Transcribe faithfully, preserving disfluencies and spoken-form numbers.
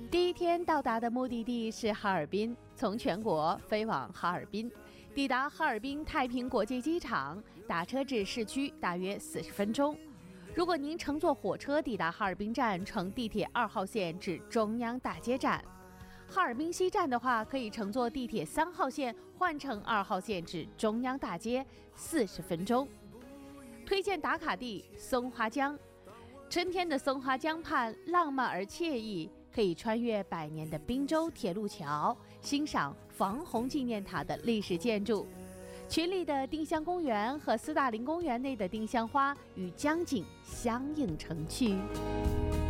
第一天到达的目的地是哈尔滨，从全国飞往哈尔滨，抵达哈尔滨太平国际机场，打车至市区大约四十分钟。如果您乘坐火车抵达哈尔滨站，乘地铁二号线至中央大街站；哈尔滨西站的话，可以乘坐地铁三号线换乘二号线至中央大街，四十分钟。推荐打卡地松花江，春天的松花江畔浪漫而惬意，可以穿越百年的滨州铁路桥，欣赏防洪纪念塔的历史建筑。群里的丁香公园和斯大林公园内的丁香花与江景相映成趣。